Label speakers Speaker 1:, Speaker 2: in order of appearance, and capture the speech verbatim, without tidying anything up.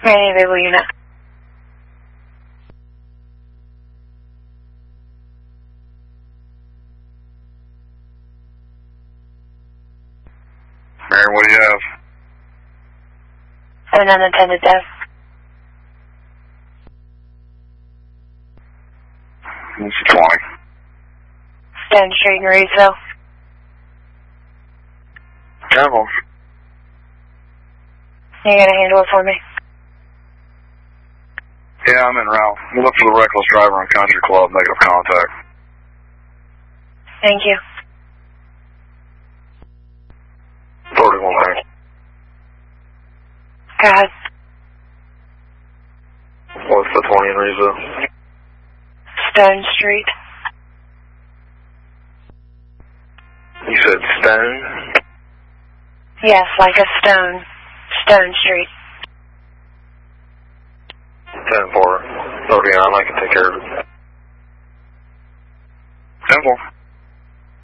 Speaker 1: Any available unit.
Speaker 2: Mary, what do you have?
Speaker 1: An unattended death.
Speaker 2: It's twenty.
Speaker 1: Stone Street in Reedsville.
Speaker 2: Careful.
Speaker 1: You gonna handle it for me?
Speaker 2: Yeah, I'm in route. You look for the reckless driver in Country Club, negative contact.
Speaker 1: Thank you.
Speaker 2: thirty-one, Mary.
Speaker 1: Go ahead.
Speaker 2: What's the twenty in Reedsville?
Speaker 1: Stone Street.
Speaker 2: You said Stone?
Speaker 1: Yes, like a stone. Stone Street.
Speaker 2: ten four. thirty-nine, I can take care of it. ten four.